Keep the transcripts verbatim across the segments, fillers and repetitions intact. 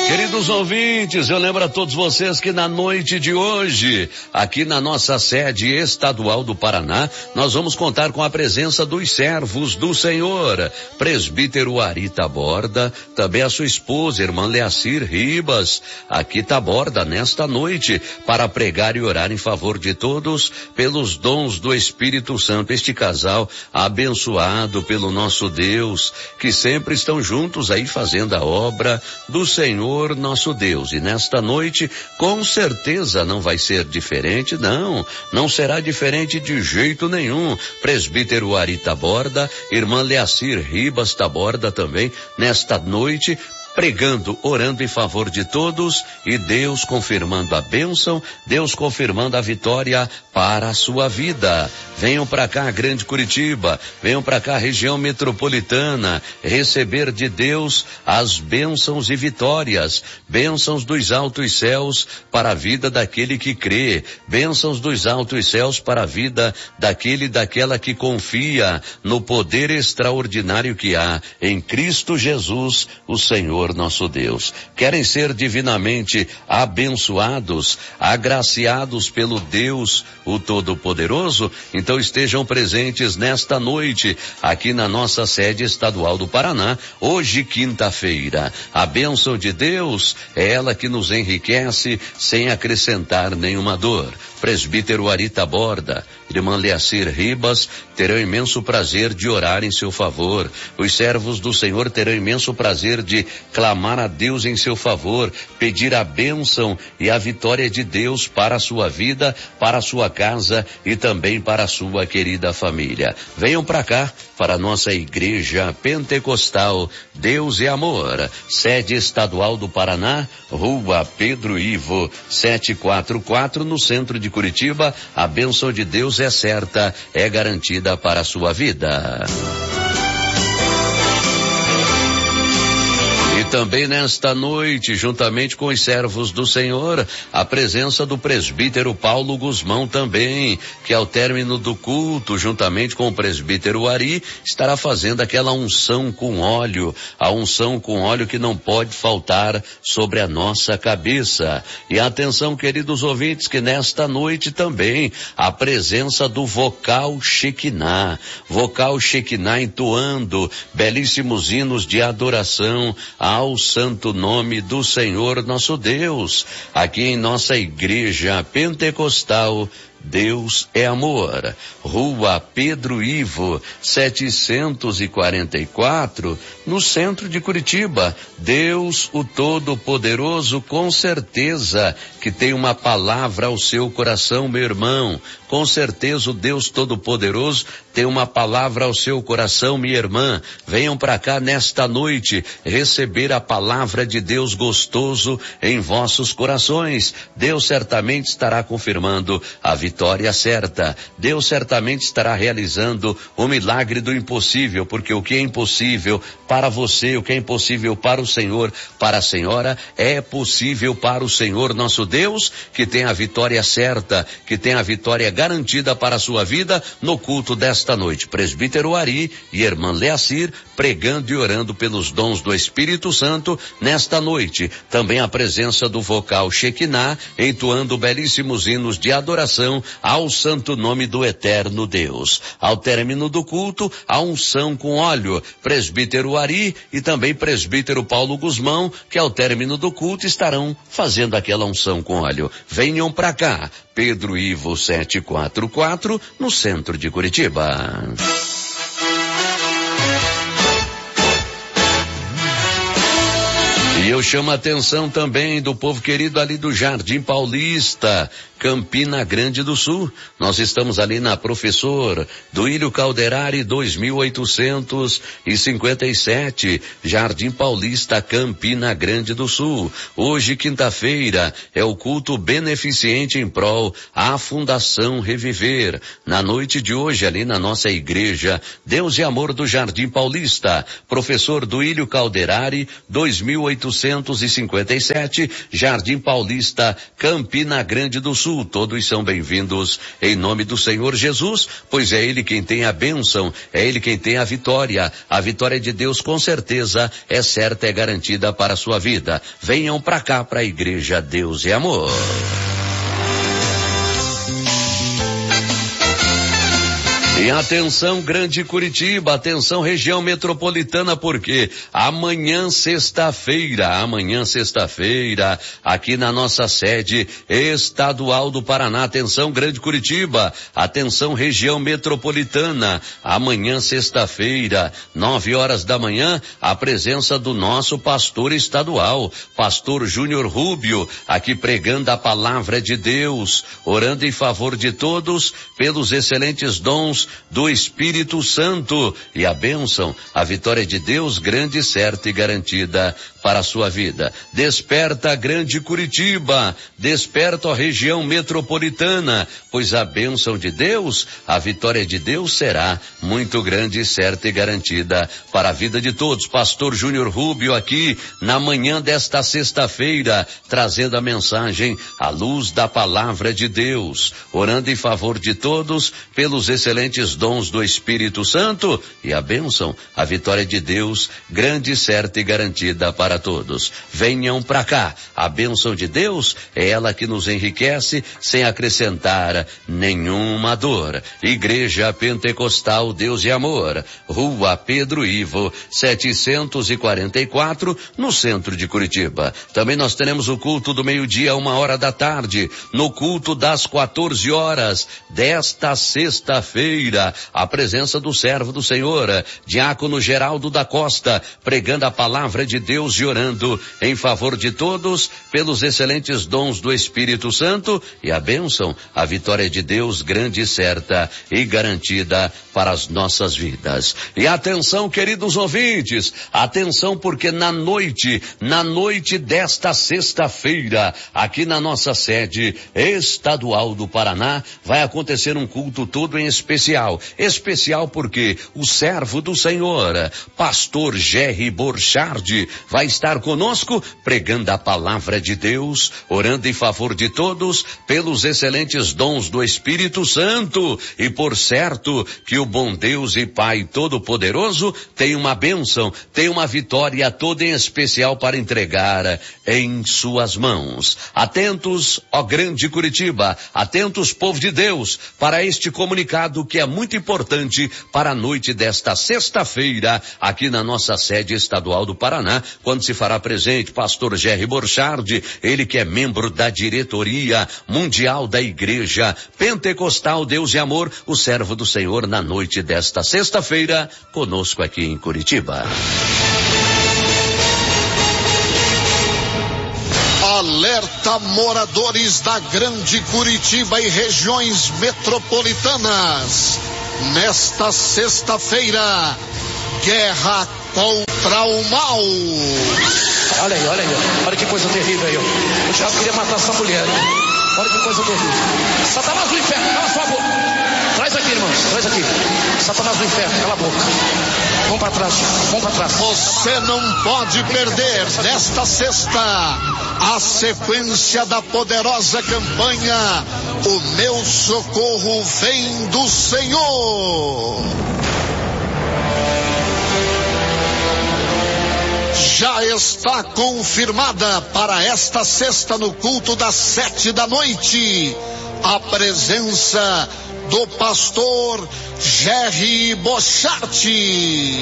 Queridos ouvintes, eu lembro a todos vocês que na noite de hoje, aqui na nossa sede estadual do Paraná, nós vamos contar com a presença dos servos do Senhor, presbítero Ari Taborda, também a sua esposa, irmã Leacir Ribas, aqui Taborda nesta noite, para pregar e orar em favor de todos, pelos dons do Espírito Santo, este casal abençoado pelo nosso Deus, que sempre estão juntos aí fazendo a obra do Senhor nosso Deus. E nesta noite, com certeza não vai ser diferente, não, não será diferente de jeito nenhum. Presbítero Ari Taborda, irmã Leacir Ribas Taborda também, nesta noite, pregando, orando em favor de todos e Deus confirmando a bênção, Deus confirmando a vitória para a sua vida. Venham para cá, Grande Curitiba, venham para cá, região metropolitana, receber de Deus as bênçãos e vitórias, bênçãos dos altos céus para a vida daquele que crê, bênçãos dos altos céus para a vida daquele e daquela que confia no poder extraordinário que há em Cristo Jesus, o Senhor nosso Deus. Querem ser divinamente abençoados, agraciados pelo Deus, o Todo-Poderoso? Então estejam presentes nesta noite, aqui na nossa sede estadual do Paraná, hoje quinta-feira. A bênção de Deus é ela que nos enriquece sem acrescentar nenhuma dor. Presbítero Ari Taborda, irmã Leacir Ribas, terão imenso prazer de orar em seu favor. Os servos do Senhor terão imenso prazer de clamar a Deus em seu favor, pedir a bênção e a vitória de Deus para a sua vida, para a sua casa e também para a sua querida família. Venham para cá, para a nossa igreja pentecostal Deus e Amor, sede estadual do Paraná, Rua Pedro Ivo, setecentos e quarenta e quatro, no centro de Curitiba. A bênção de Deus é certa, é garantida para a sua vida. E também nesta noite, juntamente com os servos do Senhor, a presença do presbítero Paulo Guzmão também, que ao término do culto, juntamente com o presbítero Ari, estará fazendo aquela unção com óleo, a unção com óleo que não pode faltar sobre a nossa cabeça. E atenção, queridos ouvintes, que nesta noite também, a presença do vocal Shekinah, vocal Shekinah entoando belíssimos hinos de adoração ao santo nome do Senhor nosso Deus, aqui em nossa igreja pentecostal Deus é Amor, Rua Pedro Ivo, setecentos e quarenta e quatro, no centro de Curitiba. Deus, o Todo-Poderoso, com certeza que tem uma palavra ao seu coração, meu irmão. Com certeza o Deus Todo-Poderoso tem uma palavra ao seu coração, minha irmã. Venham para cá nesta noite receber a palavra de Deus gostoso em vossos corações. Deus certamente estará confirmando a vitória certa. Deus certamente estará realizando o milagre do impossível, porque o que é impossível para você, o que é impossível para o Senhor, para a senhora, é possível para o Senhor nosso Deus, que tem a vitória certa, que tem a vitória garantida para a sua vida no culto desta noite. Presbítero Ari e irmã Leacir pregando e orando pelos dons do Espírito Santo nesta noite. Também a presença do vocal Shekinah entoando belíssimos hinos de adoração ao santo nome do eterno Deus. Ao término do culto, a unção com óleo. Presbítero Ari e também presbítero Paulo Guzmão, que ao término do culto estarão fazendo aquela unção com óleo. Venham pra cá, Pedro Ivo setecentos e quarenta e quatro, no centro de Curitiba. E eu chamo a atenção também do povo querido ali do Jardim Paulista, Campina Grande do Sul. Nós estamos ali na Professor Duílio Calderari dois mil oitocentos e cinquenta e sete, Jardim Paulista, Campina Grande do Sul. Hoje, quinta-feira, é o culto beneficente em prol à Fundação Reviver. Na noite de hoje, ali na nossa igreja Deus e Amor do Jardim Paulista, Professor Duílio Calderari dois mil oitocentos quatrocentos e cinquenta e sete, Jardim Paulista, Campina Grande do Sul. Todos são bem-vindos em nome do Senhor Jesus, pois é Ele quem tem a bênção, é Ele quem tem a vitória. A vitória de Deus com certeza é certa, é garantida para a sua vida. Venham para cá, para a Igreja Deus e Amor. E atenção, Grande Curitiba, atenção, região metropolitana, porque amanhã sexta-feira, amanhã sexta-feira, aqui na nossa sede estadual do Paraná, atenção, Grande Curitiba, atenção, região metropolitana, amanhã sexta-feira, nove horas da manhã, a presença do nosso pastor estadual, pastor Júnior Rubio, aqui pregando a palavra de Deus, orando em favor de todos, pelos excelentes dons do Espírito Santo e a bênção, a vitória de Deus grande, certa e garantida para a sua vida. Desperta, Grande Curitiba, desperta a região metropolitana, pois a bênção de Deus, a vitória de Deus será muito grande, certa e garantida para a vida de todos. Pastor Júnior Rubio aqui na manhã desta sexta-feira, trazendo a mensagem à luz da palavra de Deus, orando em favor de todos pelos excelentes dons do Espírito Santo e a bênção, a vitória de Deus grande, certa e garantida para para todos. Venham para cá. A bênção de Deus é ela que nos enriquece sem acrescentar nenhuma dor. Igreja Pentecostal Deus e Amor, Rua Pedro Ivo, setecentos e quarenta e quatro, no centro de Curitiba. Também nós teremos o culto do meio-dia, uma hora da tarde, no culto das quatorze horas desta sexta-feira. A presença do servo do Senhor, Diácono Geraldo da Costa, pregando a palavra de Deus e orando em favor de todos pelos excelentes dons do Espírito Santo e a bênção, a vitória de Deus grande, certa e garantida para as nossas vidas. E atenção, queridos ouvintes, atenção, porque na noite, na noite desta sexta-feira, aqui na nossa sede estadual do Paraná, vai acontecer um culto todo em especial. Especial porque o servo do Senhor, pastor Jerry Borchardt, vai estar conosco pregando a palavra de Deus, orando em favor de todos pelos excelentes dons do Espírito Santo e por certo que o bom Deus e Pai Todo-Poderoso tem uma bênção, tem uma vitória toda em especial para entregar em suas mãos. Atentos, ó Grande Curitiba, atentos, povo de Deus, para este comunicado que é muito importante para a noite desta sexta-feira aqui na nossa sede estadual do Paraná, quando se fará presente pastor Jerry Borchardt, ele que é membro da diretoria mundial da Igreja Pentecostal Deus e Amor, o servo do Senhor na noite desta sexta-feira, conosco aqui em Curitiba. Alerta moradores da Grande Curitiba e regiões metropolitanas. Nesta sexta-feira, guerra contra o mal. Olha aí, olha aí, olha que coisa terrível aí, ó. O diabo queria matar essa mulher. Olha que coisa terrível. Satanás do inferno, cala sua boca. Traz aqui, irmãos, traz aqui. Satanás do inferno, cala a boca. Vamos para trás, vamos para trás. Você não pode perder nesta sexta a sequência da poderosa campanha O Meu Socorro Vem do Senhor. Já está confirmada para esta sexta no culto das sete da noite a presença do pastor Jerry Borchardt.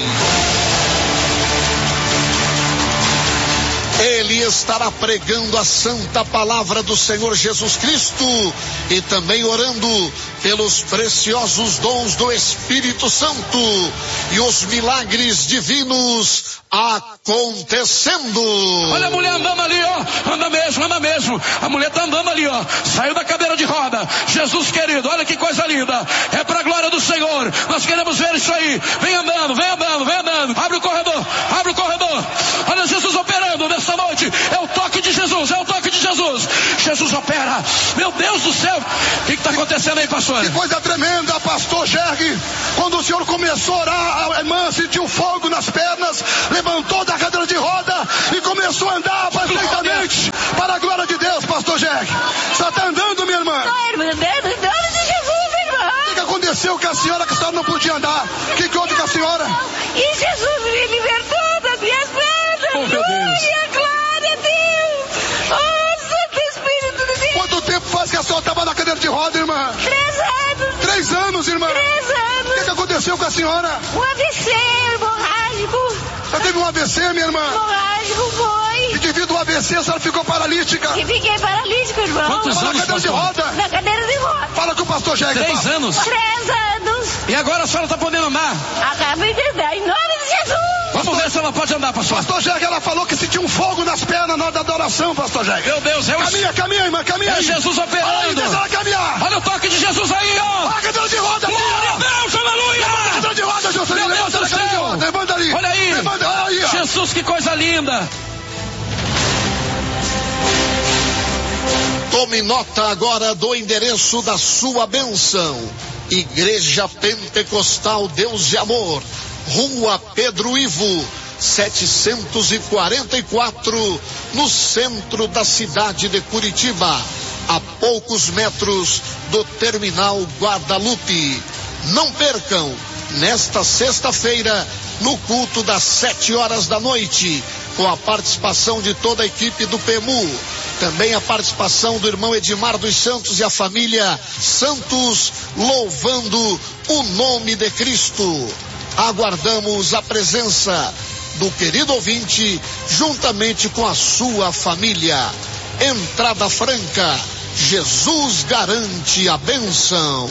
Ele estará pregando a santa palavra do Senhor Jesus Cristo e também orando pelos preciosos dons do Espírito Santo e os milagres divinos acontecendo. Olha a mulher andando ali, ó. Anda mesmo, anda mesmo. A mulher tá andando ali, ó. Saiu da cadeira de roda. Jesus querido, olha que coisa linda. É pra glória do Senhor. Nós queremos ver isso aí. Vem andando, vem andando, vem andando. Abre o corredor, abre o corredor. Olha Jesus operando nessa noite. É o toque de Jesus, é o toque de Jesus. Jesus opera. Meu Deus do céu. O que está acontecendo aí, pastor? Que coisa tremenda, pastor Jerry. Quando o senhor começou a orar, a irmã sentiu fogo nas pernas, levantou da cadeira de roda e começou a andar perfeitamente. Para a glória de Deus, pastor Jerry. Você está andando, minha irmã? Estou andando em nome de Jesus, irmã. O que aconteceu com a senhora que a senhora não podia andar? O que, que houve com a senhora? E Jesus me libertou das minhas pernas. Oh, meu Deus. Glória, glória a Deus. Oh, Santo Espírito de Deus. Quanto tempo faz que a senhora estava na cadeira de roda, irmã? Três anos. Três anos, irmã. Três anos. O que, que aconteceu com a senhora? Um A V C hemorrágico. Você teve um A V C, minha irmã? Hemorrágico foi. E devido ao A V C, a senhora ficou paralítica. E fiquei paralítico, irmão. Quantos Estava na anos, cadeira de pastor? roda. Na cadeira de roda. Fala com o pastor Jerry. Três fala. anos. Três anos. E agora a senhora está podendo andar? Acabei de andar em nome de Jesus. Vamos ver se ela pode andar, pastor. Pastor Jerry, ela falou que sentiu um fogo nas pernas na hora da adoração, pastor Jerry. Meu Deus, é o... Caminha, caminha, irmã, caminha É aí. Jesus Olha aí, operando. deixa ela caminhar. Olha o toque de Jesus aí, ó. Olha a cadeira de roda. Glória a Deus, aleluia. Levanta a cadeira de roda, Juscelino. Meu Deus Levanta do a cadeira de céu. roda. Levanta ali. Olha aí. Levanta, olha aí, ó. Jesus, que coisa linda. Tome nota agora do endereço da sua bênção. Igreja Pentecostal Deus de Amor, Rua Pedro Ivo, setecentos e quarenta e quatro, no centro da cidade de Curitiba, a poucos metros do Terminal Guadalupe. Não percam, nesta sexta-feira, no culto das sete horas da noite, com a participação de toda a equipe do P E M U, também a participação do irmão Edmar dos Santos e a família Santos, louvando o nome de Cristo. Aguardamos a presença do querido ouvinte, juntamente com a sua família. Entrada franca, Jesus garante a bênção.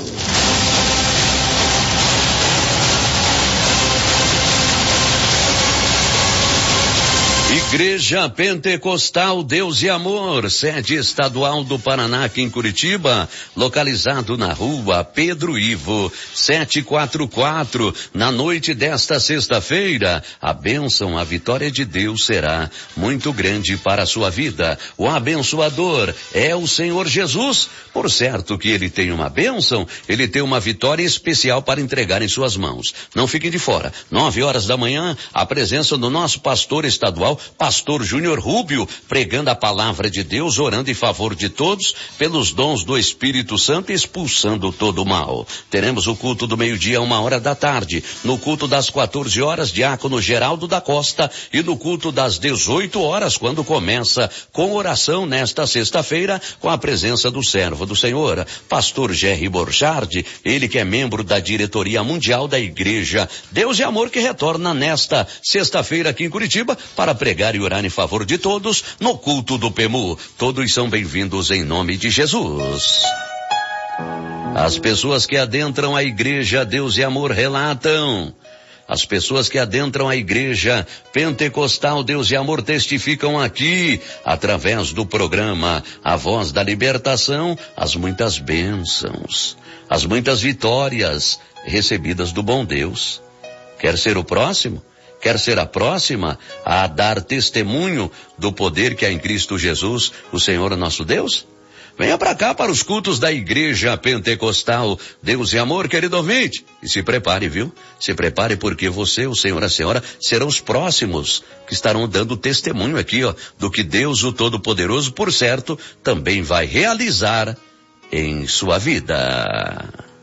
Igreja Pentecostal Deus e Amor, sede estadual do Paraná aqui em Curitiba, localizado na rua Pedro Ivo, setecentos e quarenta e quatro. Na noite desta sexta-feira, a bênção, a vitória de Deus será muito grande para a sua vida. O abençoador é o Senhor Jesus. Por certo que ele tem uma bênção, ele tem uma vitória especial para entregar em suas mãos. Não fiquem de fora. Nove horas da manhã, a presença do nosso pastor estadual, pastor Júnior Rubio, pregando a palavra de Deus, orando em favor de todos, pelos dons do Espírito Santo, expulsando todo o mal. Teremos o culto do meio-dia, uma hora da tarde. No culto das quatorze horas, diácono Geraldo da Costa, e no culto das dezoito horas, quando começa com oração nesta sexta-feira, com a presença do servo do Senhor, pastor Jerry Borchardt, ele que é membro da diretoria mundial da Igreja Deus e Amor, que retorna nesta sexta-feira aqui em Curitiba para pregar e orar em favor de todos no culto do P E M U. Todos são bem-vindos em nome de Jesus. As pessoas que adentram a Igreja Deus e Amor relatam. As pessoas que adentram a Igreja Pentecostal Deus e Amor testificam aqui, através do programa A Voz da Libertação, as muitas bênçãos, as muitas vitórias recebidas do bom Deus. Quer ser o próximo? Quer ser a próxima a dar testemunho do poder que há em Cristo Jesus, o Senhor nosso Deus? Venha para cá para os cultos da Igreja Pentecostal Deus e Amor, querido ouvinte. E se prepare, viu? Se prepare, porque você, o Senhor e a Senhora, serão os próximos que estarão dando testemunho aqui, ó, do que Deus, o Todo-Poderoso, por certo, também vai realizar em sua vida.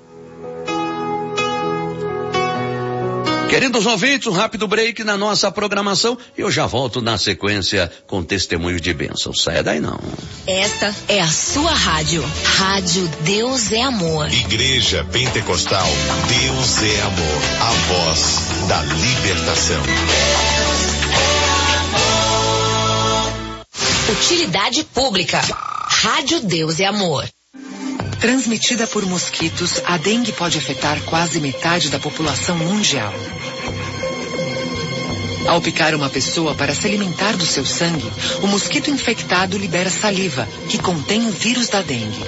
Queridos ouvintes, um rápido break na nossa programação e eu já volto na sequência com testemunho de bênção. Saia daí não. Esta é a sua rádio. Rádio Deus é Amor. Igreja Pentecostal Deus é Amor. A voz da libertação. Utilidade pública. Rádio Deus é Amor. Transmitida por mosquitos, a dengue pode afetar quase metade da população mundial. Ao picar uma pessoa para se alimentar do seu sangue, o mosquito infectado libera saliva, que contém o vírus da dengue.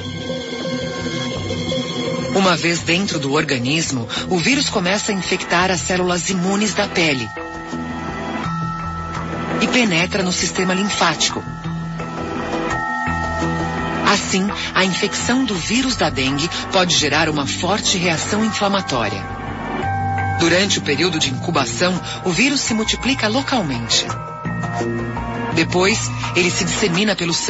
Uma vez dentro do organismo, o vírus começa a infectar as células imunes da pele e penetra no sistema linfático. Assim, a infecção do vírus da dengue pode gerar uma forte reação inflamatória. Durante o período de incubação, o vírus se multiplica localmente. Depois, ele se dissemina pelo sangue.